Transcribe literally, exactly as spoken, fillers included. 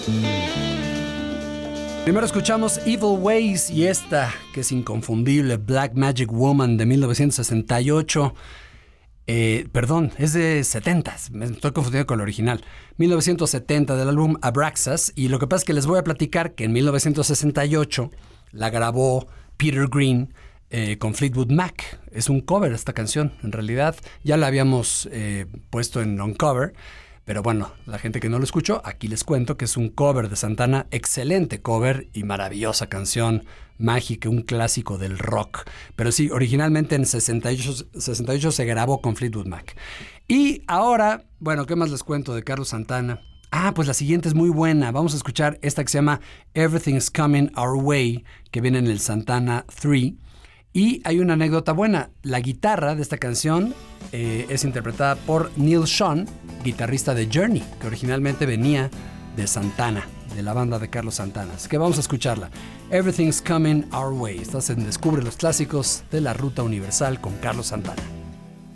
Primero escuchamos Evil Ways y esta, que es inconfundible, Black Magic Woman de mil novecientos sesenta y ocho. Eh, perdón, es de setenta, me estoy confundiendo con el original. mil novecientos setenta, del álbum Abraxas. Y lo que pasa es que les voy a platicar que en mil novecientos sesenta y ocho la grabó Peter Green eh, con Fleetwood Mac. Es un cover esta canción, en realidad. Ya la habíamos eh, puesto en Uncover. Pero bueno, la gente que no lo escuchó, aquí les cuento que es un cover de Santana, excelente cover y maravillosa canción, mágica, un clásico del rock. Pero sí, originalmente en sesenta y ocho, sesenta y ocho se grabó con Fleetwood Mac. Y ahora, bueno, ¿qué más les cuento de Carlos Santana? Ah, pues la siguiente es muy buena. Vamos a escuchar esta que se llama Everything's Coming Our Way, que viene en el Santana tres. Y hay una anécdota buena. La guitarra de esta canción eh, es interpretada por Neil Schon, guitarrista de Journey, que originalmente venía de Santana, de la banda de Carlos Santana. Así que vamos a escucharla. Everything's Coming Our Way. Estás en Descubre los Clásicos de la Ruta Universal con Carlos Santana.